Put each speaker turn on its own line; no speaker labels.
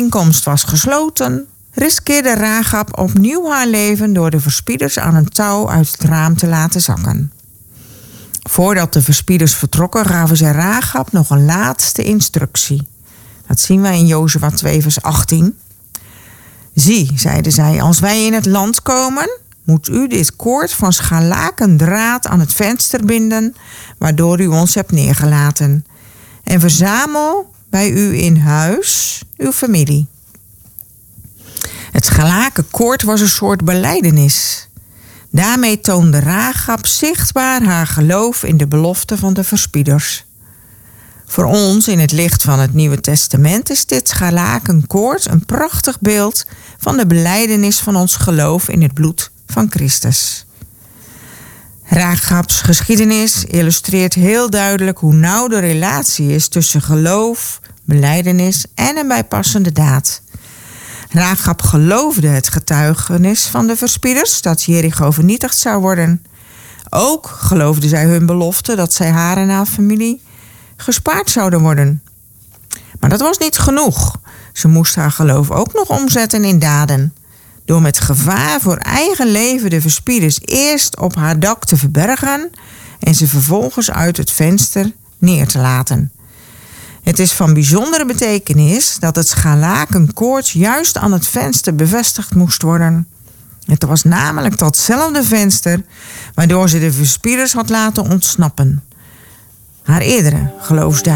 overeenkomst was gesloten, riskeerde Rahab opnieuw haar leven door de verspieders aan een touw uit het raam te laten zakken. Voordat de verspieders vertrokken, gaven zij Rahab nog een laatste instructie. Dat zien wij in Jozua 2 vers 18. Zie, zeiden zij, als wij in het land komen, moet u dit koord van scharlakendraad aan het venster binden, waardoor u ons hebt neergelaten. En verzamel bij u in huis uw familie. Het scharlakenkoord was een soort belijdenis. Daarmee toonde Rahab zichtbaar haar geloof in de belofte van de verspieders. Voor ons in het licht van het Nieuwe Testament is dit scharlakenkoord een prachtig beeld van de belijdenis van ons geloof in het bloed van Christus. Rahabs geschiedenis illustreert heel duidelijk hoe nauw de relatie is tussen geloof, belijdenis en een bijpassende daad. Rahab geloofde het getuigenis van de verspieders dat Jericho vernietigd zou worden. Ook geloofde zij hun belofte dat zij haar en haar familie gespaard zouden worden. Maar dat was niet genoeg. Ze moest haar geloof ook nog omzetten in daden. Door met gevaar voor eigen leven de verspieders eerst op haar dak te verbergen en ze vervolgens uit het venster neer te laten. Het is van bijzondere betekenis dat het scharlakenkoord juist aan het venster bevestigd moest worden. Het was namelijk datzelfde venster waardoor ze de verspieders had laten ontsnappen. Haar eerdere geloofsdaad